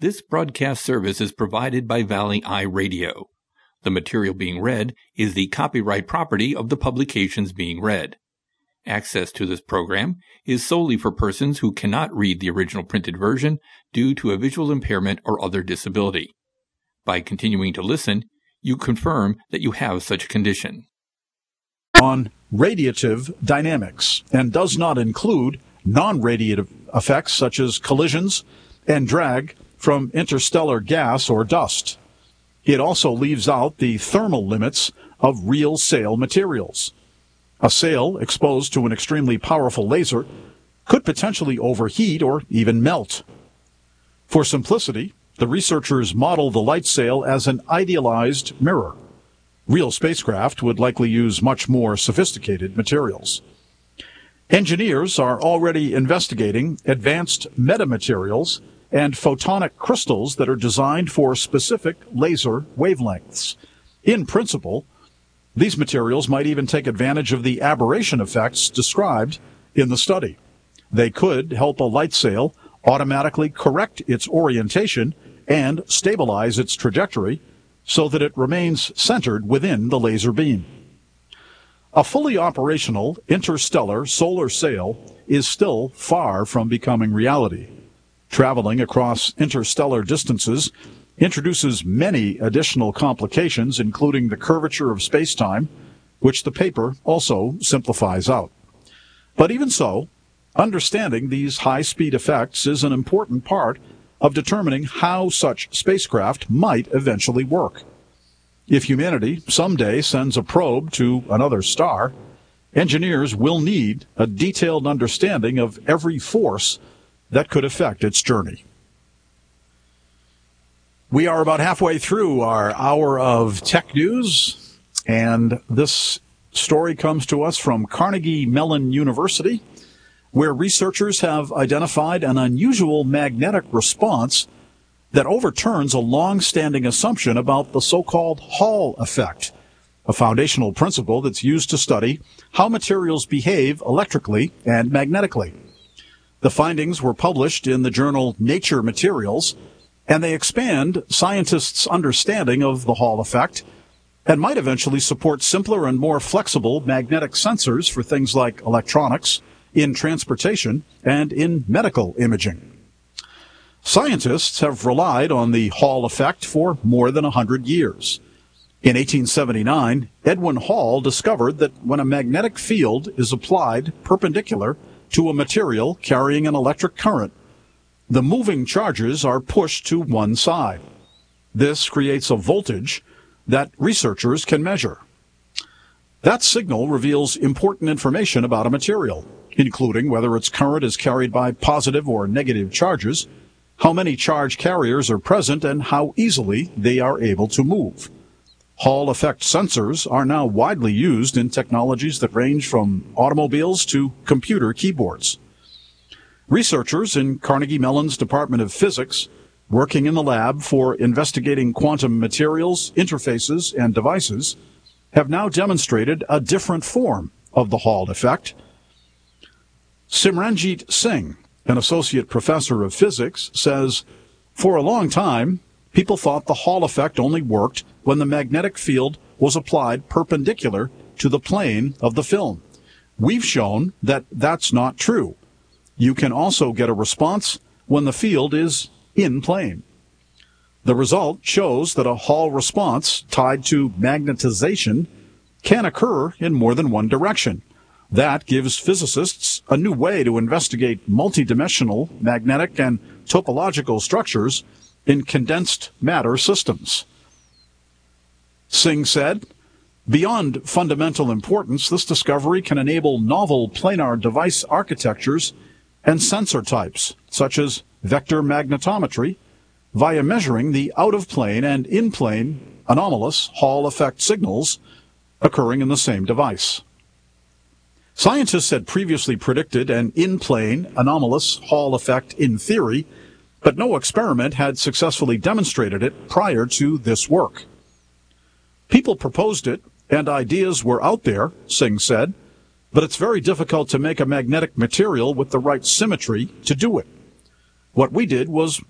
This broadcast service is provided by Valley Eye Radio. The material being read is the copyright property of the publications being read. Access to this program is solely for persons who cannot read the original printed version due to a visual impairment or other disability. By continuing to listen, you confirm that you have such a condition. On radiative dynamics and does not include non-radiative effects such as collisions and drag from interstellar gas or dust. It also leaves out the thermal limits of real sail materials. A sail exposed to an extremely powerful laser could potentially overheat or even melt. For simplicity, the researchers model the light sail as an idealized mirror. Real spacecraft would likely use much more sophisticated materials. Engineers are already investigating advanced metamaterials and photonic crystals that are designed for specific laser wavelengths. In principle, these materials might even take advantage of the aberration effects described in the study. They could help a light sail automatically correct its orientation and stabilize its trajectory so that it remains centered within the laser beam. A fully operational interstellar solar sail is still far from becoming reality. Traveling across interstellar distances introduces many additional complications, including the curvature of space-time, which the paper also simplifies out. But even so, understanding these high-speed effects is an important part of determining how such spacecraft might eventually work. If humanity someday sends a probe to another star, engineers will need a detailed understanding of every force that could affect its journey. We are about halfway through our hour of tech news, and this story comes to us from Carnegie Mellon University, where researchers have identified an unusual magnetic response that overturns a long-standing assumption about the so-called Hall effect, a foundational principle that's used to study how materials behave electrically and magnetically. The findings were published in the journal Nature Materials, and they expand scientists' understanding of the Hall effect and might eventually support simpler and more flexible magnetic sensors for things like electronics, in transportation, and in medical imaging. Scientists have relied on the Hall effect for more than 100 years. In 1879, Edwin Hall discovered that when a magnetic field is applied perpendicular to a material carrying an electric current, the moving charges are pushed to one side. This creates a voltage that researchers can measure. That signal reveals important information about a material, including whether its current is carried by positive or negative charges, how many charge carriers are present, and how easily they are able to move. Hall effect sensors are now widely used in technologies that range from automobiles to computer keyboards. Researchers in Carnegie Mellon's Department of Physics, working in the lab for investigating quantum materials, interfaces, and devices, have now demonstrated a different form of the Hall effect. Simranjit Singh, an associate professor of physics, says, "For a long time, people thought the Hall effect only worked when the magnetic field was applied perpendicular to the plane of the film. We've shown that that's not true. You can also get a response when the field is in plane." The result shows that a Hall response tied to magnetization can occur in more than one direction. That gives physicists a new way to investigate multidimensional magnetic and topological structures in condensed matter systems. Singh said, "Beyond fundamental importance, this discovery can enable novel planar device architectures and sensor types, such as vector magnetometry, via measuring the out-of-plane and in-plane anomalous Hall effect signals occurring in the same device." Scientists had previously predicted an in-plane anomalous Hall effect in theory, but no experiment had successfully demonstrated it prior to this work. "People proposed it, and ideas were out there," Singh said, "but it's very difficult to make a magnetic material with the right symmetry to do it. What we did was